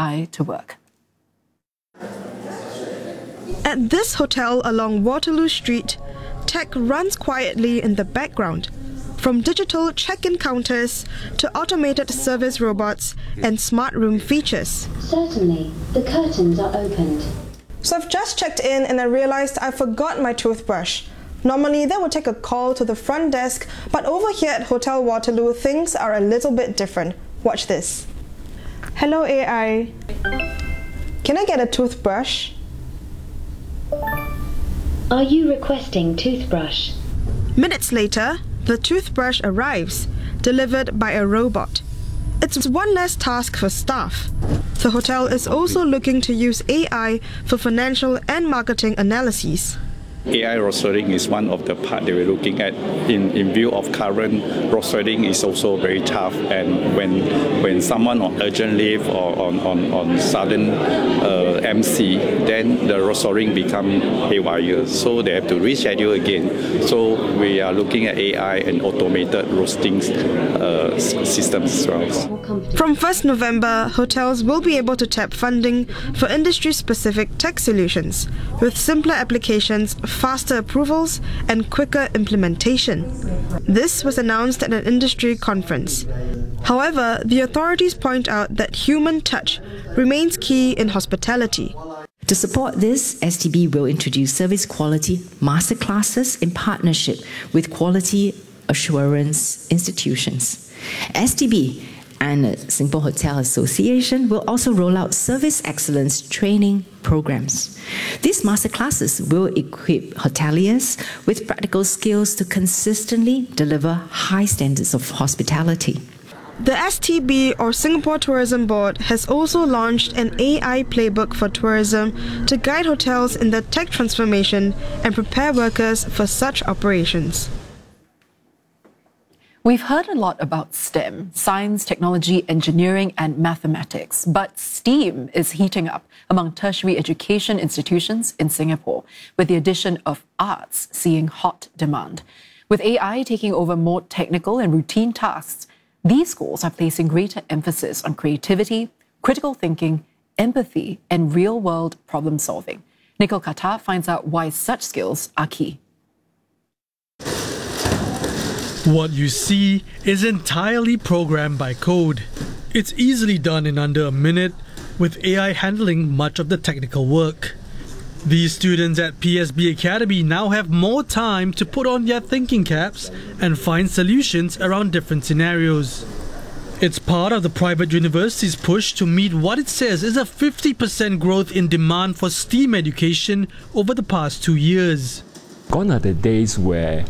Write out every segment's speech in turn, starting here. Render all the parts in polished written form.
AI to work. At this hotel along Waterloo Street, tech runs quietly in the background. From digital check-in counters to automated service robots and smart room features. Certainly, the curtains are opened. So I've just checked in and I realized I forgot my toothbrush. Normally, they would take a call to the front desk, but over here at Hotel Waterloo, things are a little bit different. Watch this. Hello AI. Can I get a toothbrush? Are you requesting toothbrush? Minutes later, the toothbrush arrives, delivered by a robot. It's one less task for staff. The hotel is also looking to use AI for financial and marketing analyses. AI road sorting is one of the part that we're looking at. In view of current road sorting is also very tough, and when someone on urgent leave or on sudden MC, then the road sorting become haywire, so they have to reschedule again. So we are looking at AI and automated roasting systems as well. From 1st November, hotels will be able to tap funding for industry-specific tech solutions, with simpler applications, faster approvals and quicker implementation. This was announced at an industry conference. However, the authorities point out that human touch remains key in hospitality. To support this, STB will introduce service quality masterclasses in partnership with quality assurance institutions. STB and the Singapore Hotel Association will also roll out service excellence training programs. These masterclasses will equip hoteliers with practical skills to consistently deliver high standards of hospitality. The STB, or Singapore Tourism Board, has also launched an AI playbook for tourism to guide hotels in their tech transformation and prepare workers for such operations. We've heard a lot about STEM, science, technology, engineering, and mathematics, but STEAM is heating up among tertiary education institutions in Singapore, with the addition of arts seeing hot demand. With AI taking over more technical and routine tasks, these schools are placing greater emphasis on creativity, critical thinking, empathy, and real-world problem solving. Nicole Katar finds out why such skills are key. What you see is entirely programmed by code. It's easily done in under a minute, with AI handling much of the technical work. These students at PSB Academy now have more time to put on their thinking caps and find solutions around different scenarios. It's part of the private university's push to meet what it says is a 50% growth in demand for STEAM education over the past 2 years. Gone are the days where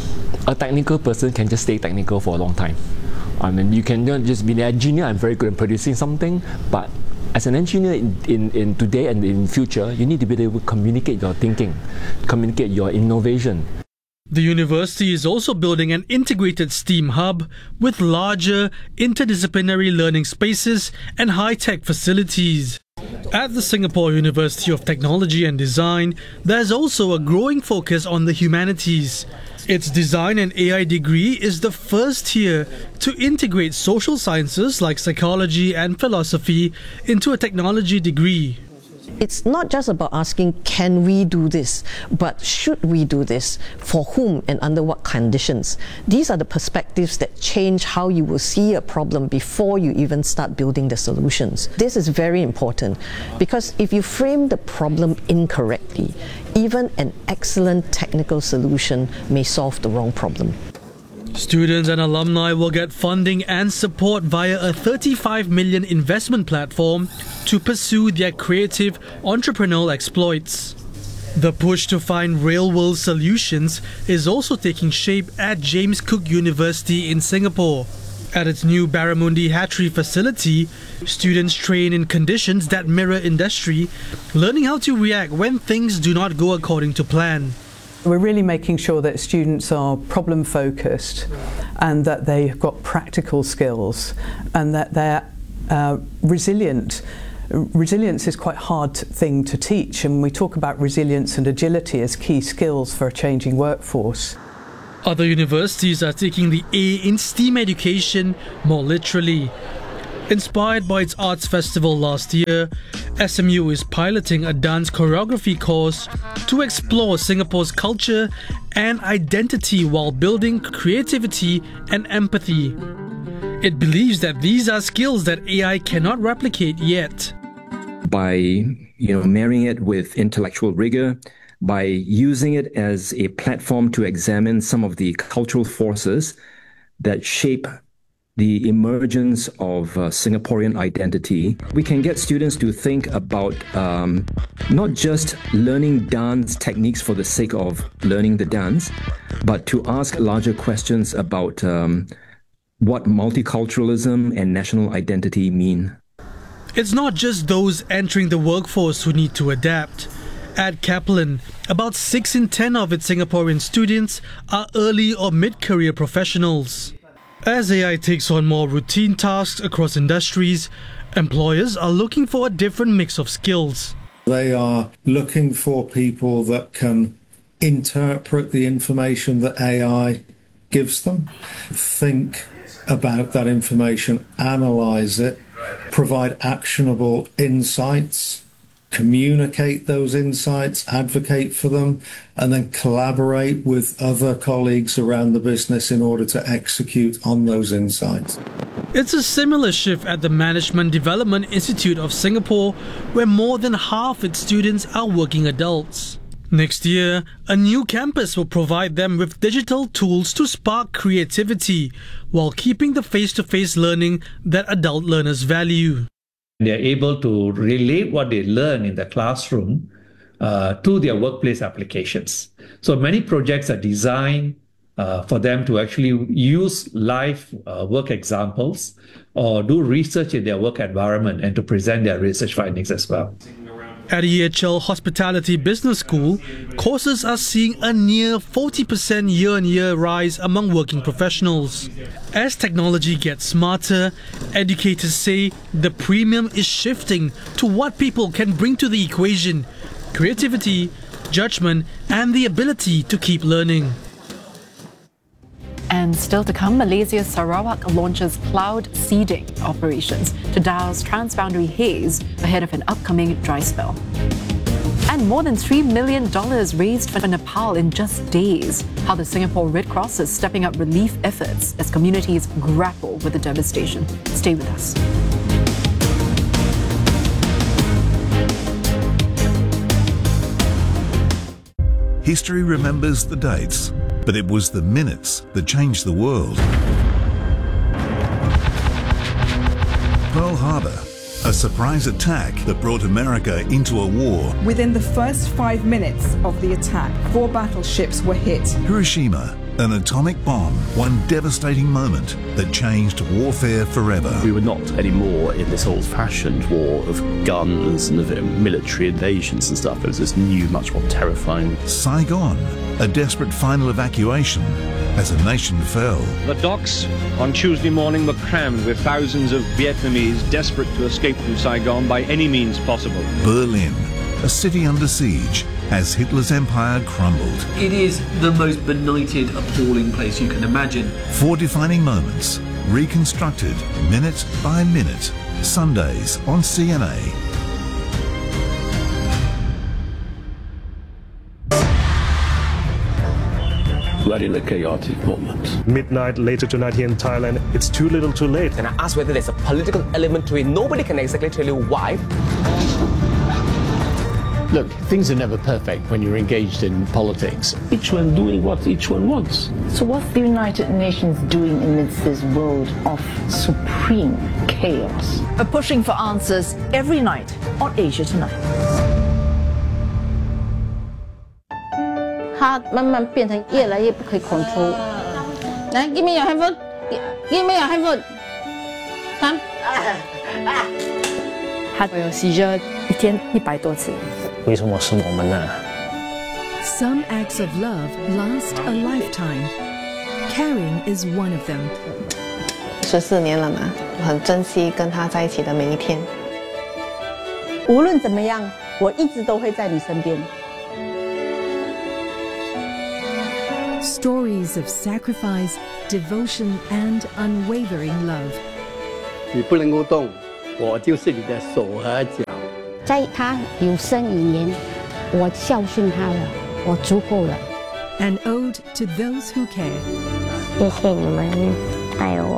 a technical person can just stay technical for a long time. I mean, you can not just be an engineer, I'm very good at producing something, but as an engineer in today and in future, you need to be able to communicate your thinking, communicate your innovation. The university is also building an integrated STEAM hub with larger interdisciplinary learning spaces and high-tech facilities. At the Singapore University of Technology and Design, there's also a growing focus on the humanities. Its design and AI degree is the first here to integrate social sciences like psychology and philosophy into a technology degree. It's not just about asking, can we do this, but should we do this, for whom and under what conditions. These are the perspectives that change how you will see a problem before you even start building the solutions. This is very important because if you frame the problem incorrectly, even an excellent technical solution may solve the wrong problem. Students and alumni will get funding and support via a 35 million investment platform to pursue their creative entrepreneurial exploits. The push to find real-world solutions is also taking shape at James Cook University in Singapore. At its new Barramundi Hatchery facility, students train in conditions that mirror industry, learning how to react when things do not go according to plan. We're really making sure that students are problem focused and that they've got practical skills and that they're resilient. Resilience is quite a hard thing to teach, and we talk about resilience and agility as key skills for a changing workforce. Other universities are taking the A in STEAM education more literally. Inspired by its arts festival last year, SMU is piloting a dance choreography course to explore Singapore's culture and identity while building creativity and empathy. It believes that these are skills that AI cannot replicate yet. By marrying it with intellectual rigor, by using it as a platform to examine some of the cultural forces that shape the emergence of Singaporean identity, we can get students to think about not just learning dance techniques for the sake of learning the dance, but to ask larger questions about what multiculturalism and national identity mean. It's not just those entering the workforce who need to adapt. At Kaplan, about 6 in 10 of its Singaporean students are early or mid-career professionals. As AI takes on more routine tasks across industries, employers are looking for a different mix of skills. They are looking for people that can interpret the information that AI gives them, think about that information, analyze it, provide actionable insights, communicate those insights, advocate for them, and then collaborate with other colleagues around the business in order to execute on those insights. It's a similar shift at the Management Development Institute of Singapore, where more than half its students are working adults. Next year, a new campus will provide them with digital tools to spark creativity while keeping the face-to-face learning that adult learners value. They're able to relate what they learn in the classroom to their workplace applications. So many projects are designed for them to actually use live work examples or do research in their work environment and to present their research findings as well. At EHL Hospitality Business School, courses are seeing a near 40% year-on-year rise among working professionals. As technology gets smarter, educators say the premium is shifting to what people can bring to the equation: creativity, judgment, and the ability to keep learning. And still to come, Malaysia Sarawak launches cloud seeding operations to douse transboundary haze ahead of an upcoming dry spell. And more than $3 million raised for Nepal in just days. How the Singapore Red Cross is stepping up relief efforts as communities grapple with the devastation. Stay with us. History remembers the dates, but it was the minutes that changed the world. Pearl Harbor, a surprise attack that brought America into a war. Within the first 5 minutes of the attack, 4 battleships were hit. Hiroshima, an atomic bomb, one devastating moment that changed warfare forever. We were not anymore in this old-fashioned war of guns and of military invasions and stuff. It was this new, much more terrifying. Saigon, a desperate final evacuation as a nation fell. The docks on Tuesday morning were crammed with thousands of Vietnamese desperate to escape from Saigon by any means possible. Berlin, a city under siege as Hitler's empire crumbled. It is the most benighted, appalling place you can imagine. 4 defining moments, reconstructed minute by minute. Sundays on CNA. Right in a chaotic moment. Midnight later tonight here in Thailand, it's too little too late. And I asked whether there's a political element to it. Nobody can exactly tell you why. Look, things are never perfect when you're engaged in politics. Each one doing what each one wants. So what's the United Nations doing amidst this world of supreme chaos? Pushing for answers every night on Asia Tonight. 它慢慢变成越来越不可以 control。来 ，give me your handphone， give me your handphone。看。 他有 seizure 一天100多次。 为什么是我们呢？ Some acts of love last a lifetime. Caring is one of them. 14年了嘛，我很珍惜跟他在一起的每一天。 无论怎么样，我一直都会在你身边。 Stories of sacrifice, devotion, and unwavering love. 你不能够动，我就是你的手和脚。 在他有生以年，我孝顺他了，我足够了。 An ode to those who care. 谢谢你们爱我。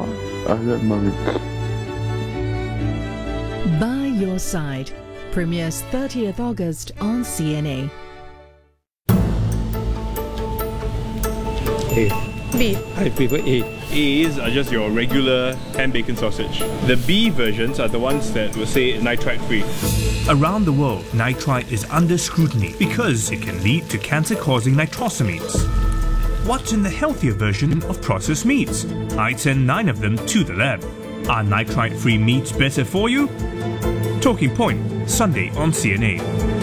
By Your Side premieres 30th August on CNA. A. B. I prefer A. A's are just your regular ham bacon sausage. The B versions are the ones that will say nitrite free. Around the world, nitrite is under scrutiny because it can lead to cancer-causing nitrosamines. What's in the healthier version of processed meats? I send 9 of them to the lab. Are nitrite-free meats better for you? Talking Point, Sunday on CNA.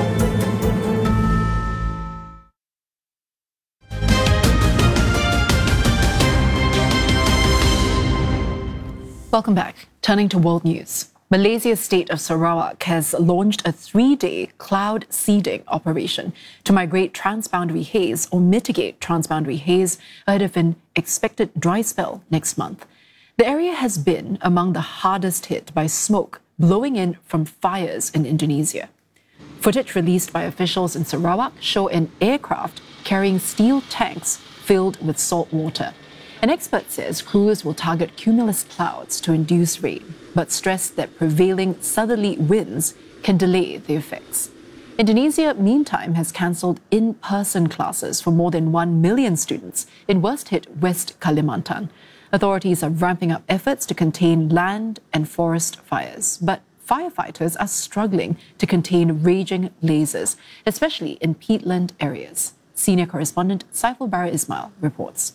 Welcome back. Turning to world news. Malaysia's state of Sarawak has launched a 3-day cloud seeding operation to migrate transboundary haze or mitigate transboundary haze ahead of an expected dry spell next month. The area has been among the hardest hit by smoke blowing in from fires in Indonesia. Footage released by officials in Sarawak show an aircraft carrying steel tanks filled with salt water. An expert says crews will target cumulus clouds to induce rain, but stress that prevailing southerly winds can delay the effects. Indonesia, meantime, has cancelled in-person classes for more than 1 million students in worst-hit West Kalimantan. Authorities are ramping up efforts to contain land and forest fires, but firefighters are struggling to contain raging blazes, especially in peatland areas. Senior correspondent Saiful Bara Ismail reports.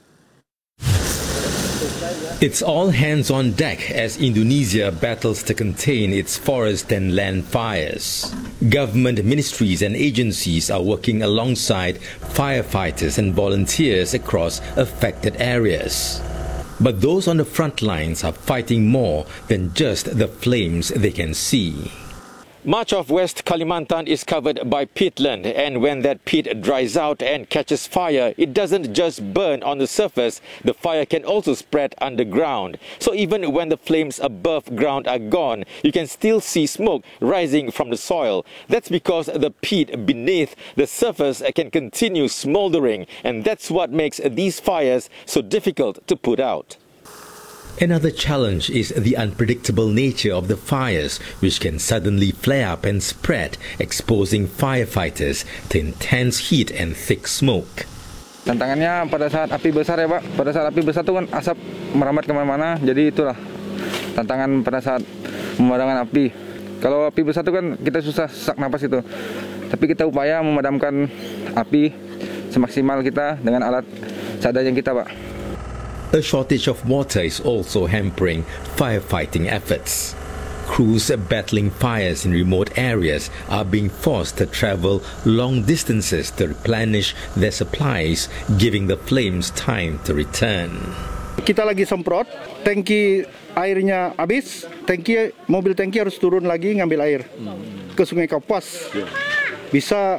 It's all hands on deck as Indonesia battles to contain its forest and land fires. Government ministries and agencies are working alongside firefighters and volunteers across affected areas. But those on the front lines are fighting more than just the flames they can see. Much of West Kalimantan is covered by peatland, and when that peat dries out and catches fire, it doesn't just burn on the surface, the fire can also spread underground. So even when the flames above ground are gone, you can still see smoke rising from the soil. That's because the peat beneath the surface can continue smoldering, and that's what makes these fires so difficult to put out. Another challenge is the unpredictable nature of the fires, which can suddenly flare up and spread, exposing firefighters to intense heat and thick smoke. Tantangannya pada saat api besar ya Pak, pada saat api besar itu kan asap merambat kemana-mana, jadi itulah tantangan pada saat memadamkan api. Kalau api besar itu kan kita susah sesak napas itu, tapi kita upaya memadamkan api semaksimal kita dengan alat seadanya kita Pak. A shortage of water is also hampering firefighting efforts. Crews battling fires in remote areas are being forced to travel long distances to replenish their supplies, giving the flames time to return. Kita lagi semprot, tangki airnya habis, mobil tangki harus turun lagi ngambil air ke Sungai Kapuas. Bisa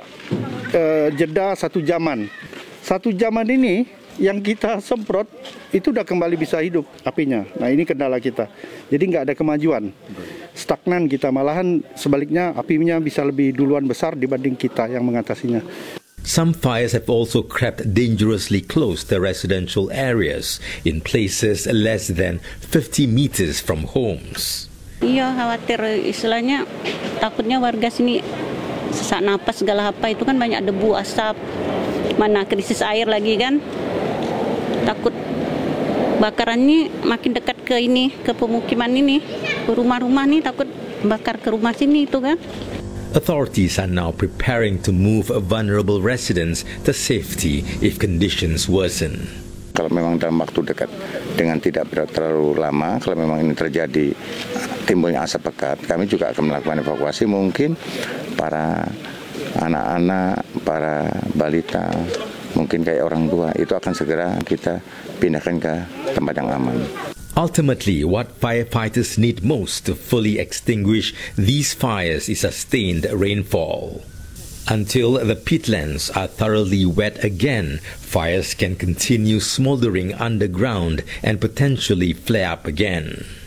jeda 1 jaman. 1 jaman ini yang kita semprot itu udah kembali bisa hidup apinya. Nah ini kendala kita. Jadi nggak ada kemajuan. Stagnan kita, malahan sebaliknya apinya bisa lebih duluan besar dibanding kita yang mengatasinya. Some fires have also crept dangerously close to residential areas in places less than 50 meters from homes. Iya, khawatir istilahnya takutnya warga sini sesak napas segala apa itu kan banyak debu, asap. Mana krisis air lagi kan? Takut bakarannya makin dekat ke ini, ke pemukiman ini, ke rumah-rumah nih, takut bakar ke rumah sini itu kan. Authorities are now preparing to move vulnerable residents to safety if conditions worsen. Kalau memang dalam waktu dekat dengan tidak terlalu lama, kalau memang ini terjadi timbulnya asap pekat, kami juga akan melakukan evakuasi mungkin para anak-anak, para balita, mungkin kayak orang tua, itu akan segera kita pindahkan ke tempat yang aman. Ultimately, what firefighters need most to fully extinguish these fires is sustained rainfall. Until the peatlands are thoroughly wet again, fires can continue smoldering underground and potentially flare up again.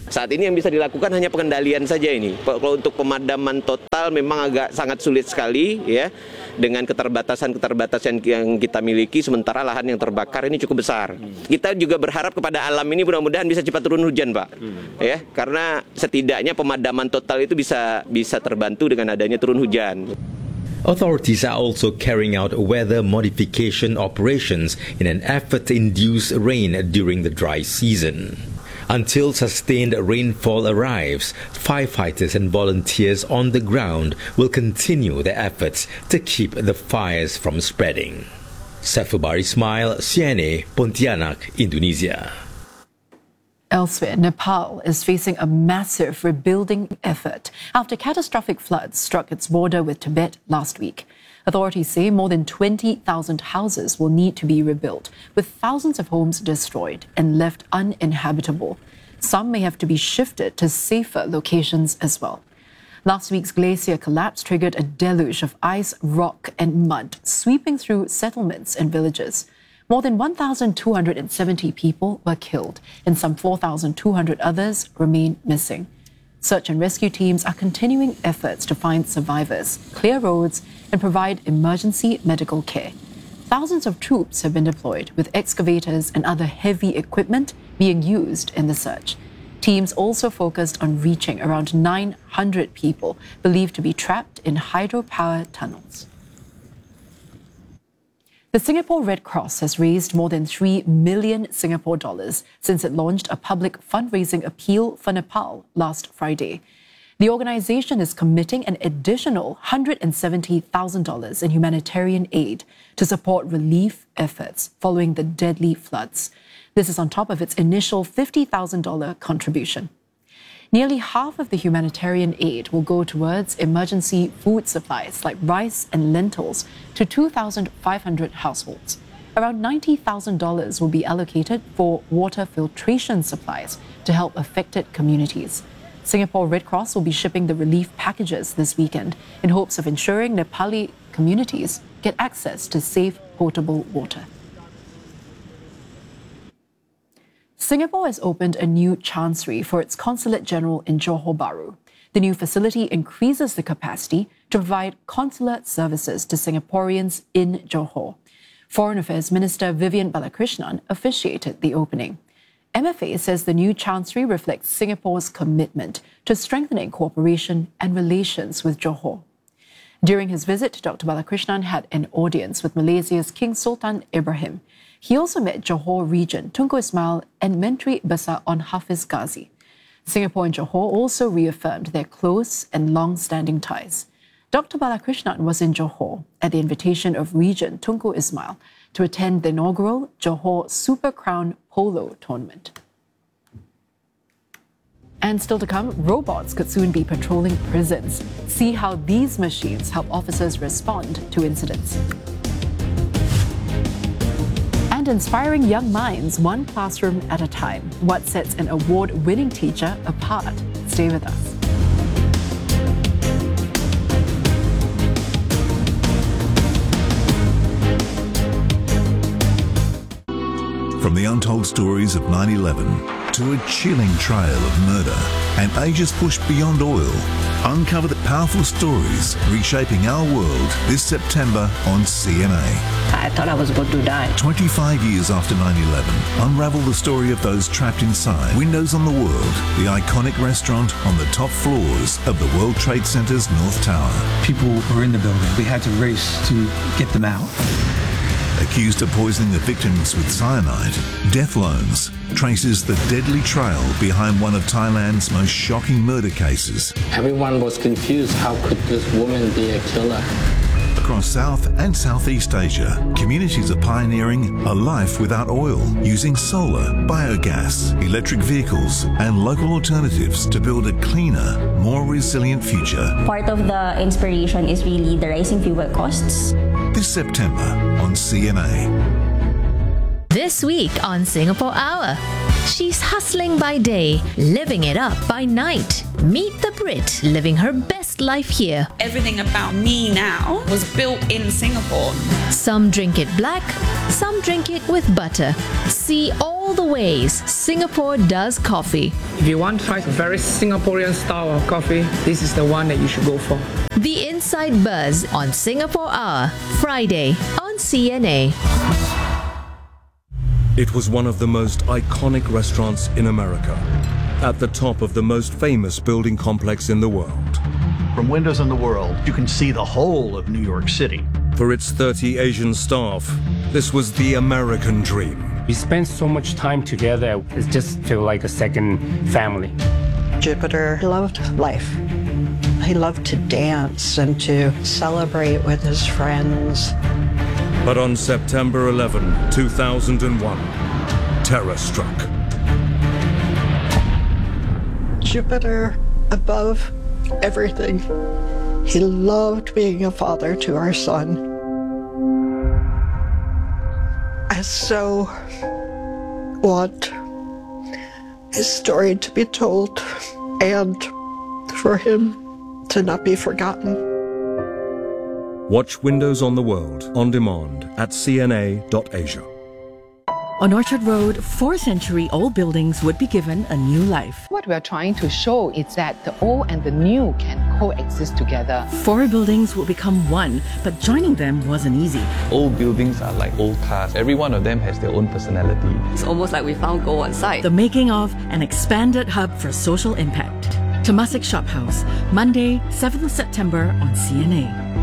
Saat ini yang bisa dilakukan hanya pengendalian saja ini. Kalau untuk pemadaman total memang agak sangat sulit sekali ya, dengan keterbatasan yang kita miliki, sementara lahan yang terbakar ini cukup besar. Kita juga berharap kepada alam ini mudah-mudahan bisa cepat turun hujan, Pak. Ya, karena setidaknya pemadaman total itu bisa terbantu dengan adanya turun hujan. Authorities are also carrying out weather modification operations in an effort to induce rain during the dry season. Until sustained rainfall arrives, firefighters and volunteers on the ground will continue their efforts to keep the fires from spreading. Safubar Ismail, CNA, Pontianak, Indonesia. Elsewhere, Nepal is facing a massive rebuilding effort after catastrophic floods struck its border with Tibet last week. Authorities say more than 20,000 houses will need to be rebuilt, with thousands of homes destroyed and left uninhabitable. Some may have to be shifted to safer locations as well. Last week's glacier collapse triggered a deluge of ice, rock, and mud sweeping through settlements and villages. More than 1,270 people were killed, and some 4,200 others remain missing. Search and rescue teams are continuing efforts to find survivors, clear roads, and provide emergency medical care. Thousands of troops have been deployed, with excavators and other heavy equipment being used in the search. Teams also focused on reaching around 900 people believed to be trapped in hydropower tunnels. The Singapore Red Cross has raised more than 3 million Singapore dollars since it launched a public fundraising appeal for Nepal last Friday. The organization is committing an additional $170,000 in humanitarian aid to support relief efforts following the deadly floods. This is on top of its initial $50,000 contribution. Nearly half of the humanitarian aid will go towards emergency food supplies like rice and lentils to 2,500 households. Around $90,000 will be allocated for water filtration supplies to help affected communities. Singapore Red Cross will be shipping the relief packages this weekend in hopes of ensuring Nepali communities get access to safe, potable water. Singapore has opened a new chancery for its Consulate General in Johor Bahru. The new facility increases the capacity to provide consular services to Singaporeans in Johor. Foreign Affairs Minister Vivian Balakrishnan officiated the opening. MFA says the new chancery reflects Singapore's commitment to strengthening cooperation and relations with Johor. During his visit, Dr. Balakrishnan had an audience with Malaysia's King Sultan Ibrahim. He also met Johor Regent Tunku Ismail and Menteri Besar On Hafiz Ghazi. Singapore and Johor also reaffirmed their close and long-standing ties. Dr. Balakrishnan was in Johor at the invitation of Regent Tunku Ismail to attend the inaugural Johor Super Crown Polo Tournament. And still to come, robots could soon be patrolling prisons. See how these machines help officers respond to incidents. And inspiring young minds one classroom at a time. What sets an award-winning teacher apart? Stay with us. From the untold stories of 9/11 to a chilling trail of murder and Asia's push beyond oil, uncover the powerful stories reshaping our world this September on CNA. I thought I was going to die. 25 years after 9/11, unravel the story of those trapped inside Windows on the World, the iconic restaurant on the top floors of the World Trade Center's North Tower. People were in the building. We had to race to get them out. Accused of poisoning the victims with cyanide, Death Loans traces the deadly trail behind one of Thailand's most shocking murder cases. Everyone was confused. How could this woman be a killer? Across South and Southeast Asia, communities are pioneering a life without oil, using solar, biogas, electric vehicles, and local alternatives to build a cleaner, more resilient future. Part of the inspiration is really the rising fuel costs. This September on CNA. This week on Singapore Hour, she's hustling by day, living it up by night. Meet the Brit living her best life here. Everything about me now was built in Singapore. Some drink it black, some drink it with butter. See all all the ways Singapore does coffee. If you want to try a very Singaporean style of coffee, this is the one that you should go for. The Inside Buzz on Singapore Hour, Friday on CNA. It was one of the most iconic restaurants in America, at the top of the most famous building complex in the world. From windows in the world, you can see the whole of New York City. For its 30 Asian staff, this was the American dream. We spend so much time together, it just feels like a second family. Jupiter loved life. He loved to dance and to celebrate with his friends. But on September 11, 2001, terror struck. Jupiter, above everything, he loved being a father to our son. I so want his story to be told and for him to not be forgotten. Watch Windows on the World on demand at cna.asia. On Orchard Road, 4-century-old buildings would be given a new life. What we are trying to show is that the old and the new can coexist together. 4 buildings will become one, but joining them wasn't easy. Old buildings are like old cars. Every one of them has their own personality. It's almost like we found gold on site. The making of an expanded hub for social impact. Temasek Shophouse, Monday, 7th September on CNA.